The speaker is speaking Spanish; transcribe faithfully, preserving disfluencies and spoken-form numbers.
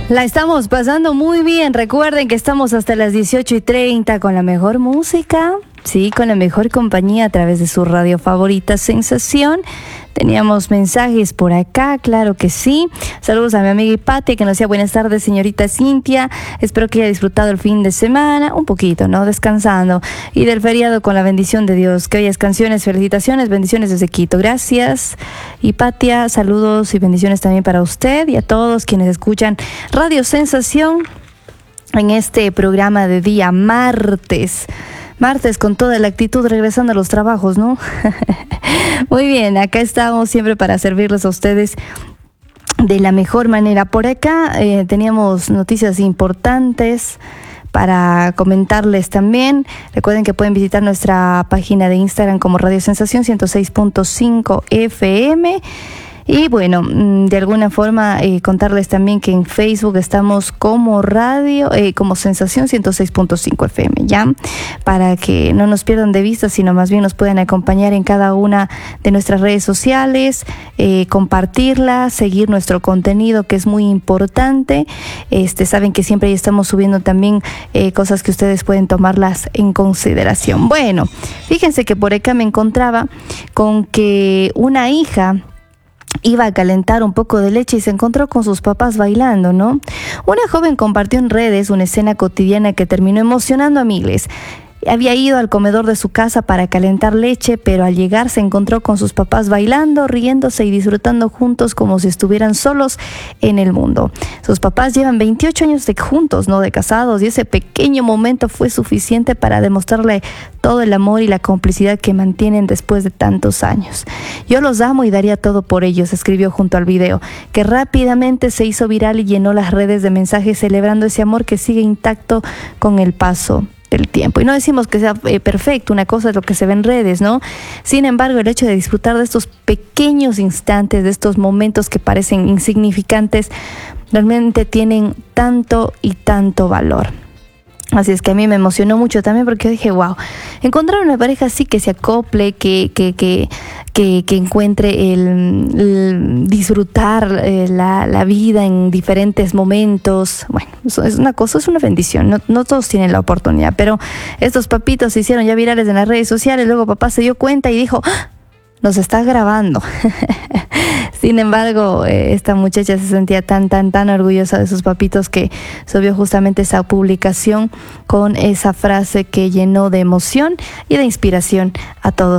La estamos pasando muy bien. Recuerden que estamos hasta las dieciocho y treinta con la mejor música, sí, con la mejor compañía a través de su radio favorita, Sensación. Teníamos mensajes por acá, claro que sí. Saludos a mi amiga Pati, que nos decía buenas tardes, señorita Cintia. Espero que haya disfrutado el fin de semana, un poquito, ¿no? Descansando. Y del feriado con la bendición de Dios. Que bellas canciones, felicitaciones, bendiciones desde Quito. Gracias. Y Patia, saludos y bendiciones también para usted y a todos quienes escuchan Radio Sensación en este programa de día martes. Martes con toda la actitud, regresando a los trabajos, ¿no? Muy bien, acá estamos siempre para servirles a ustedes de la mejor manera. Por acá eh, teníamos noticias importantes para comentarles también. Recuerden que pueden visitar nuestra página de Instagram como Radio Sensación ciento seis punto cinco F M. Y bueno, de alguna forma eh, contarles también que en Facebook estamos como radio, eh, como Sensación ciento seis punto cinco F M, ¿ya? Para que no nos pierdan de vista, sino más bien nos puedan acompañar en cada una de nuestras redes sociales, eh, compartirla, seguir nuestro contenido, que es muy importante. Este, saben que siempre estamos subiendo también eh, cosas que ustedes pueden tomarlas en consideración. Bueno, fíjense que por acá me encontraba con que una hija iba a calentar un poco de leche y se encontró con sus papás bailando, ¿no? Una joven compartió en redes una escena cotidiana que terminó emocionando a miles. Había ido al comedor de su casa para calentar leche, pero al llegar se encontró con sus papás bailando, riéndose y disfrutando juntos como si estuvieran solos en el mundo. Sus papás llevan veintiocho años de juntos, no de casados, y ese pequeño momento fue suficiente para demostrarle todo el amor y la complicidad que mantienen después de tantos años. Yo los amo y daría todo por ellos, escribió junto al video, que rápidamente se hizo viral y llenó las redes de mensajes celebrando ese amor que sigue intacto con el paso del tiempo. Y no decimos que sea eh, perfecto, una cosa es lo que se ve en redes, ¿no? Sin embargo, el hecho de disfrutar de estos pequeños instantes, de estos momentos que parecen insignificantes, realmente tienen tanto y tanto valor. Así es que a mí me emocionó mucho también porque dije, wow, encontrar una pareja así que se acople, que, que, que, que, que encuentre el, el disfrutar eh, la, la vida en diferentes momentos. Bueno, eso es una cosa, es una bendición. No, no todos tienen la oportunidad, pero estos papitos se hicieron ya virales en las redes sociales. Luego papá se dio cuenta y dijo, ¡ah! Nos está grabando. Sin embargo, eh, esta muchacha se sentía tan, tan, tan orgullosa de sus papitos que subió justamente esa publicación con esa frase que llenó de emoción y de inspiración a todos.